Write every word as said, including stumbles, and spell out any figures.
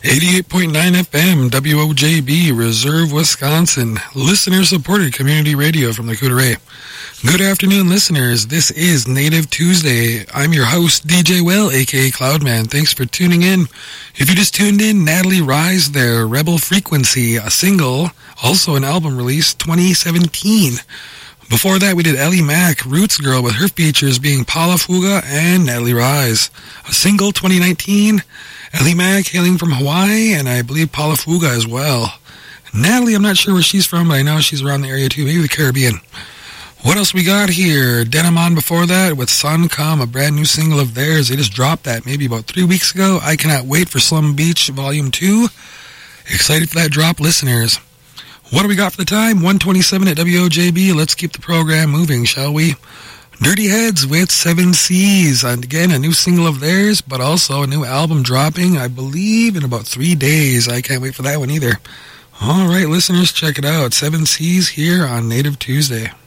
eighty-eight point nine F M, W O J B, Reserve, Wisconsin. Listener-supported community radio from the Coudray. Good afternoon, listeners. This is Native Tuesday. I'm your host, D J Will, a k a. Cloudman. Thanks for tuning in. If you just tuned in, Natalie Rise there, Rebel Frequency, a single, also an album release, twenty seventeen. Before that, we did Ellie Mack, Roots Girl, with her features being Paula Fuga and Natalie Rise. A single, twenty nineteen, Ellie Mack hailing from Hawaii, and I believe Paula Fuga as well. Natalie, I'm not sure where she's from, but I know she's around the area too, maybe the Caribbean. What else we got here? Denimon before that with Sun Come, a brand new single of theirs. They just dropped that maybe about three weeks ago. I Cannot Wait for Slum Beach Volume two. Excited for that drop, listeners. What do we got for the time? one twenty-seven at W O J B. Let's keep the program moving, shall we? Dirty Heads with Seven Seas. And again, a new single of theirs, but also a new album dropping, I believe, in about three days. I can't wait for that one either. All right, listeners, check it out. Seven Seas here on Native Tuesday.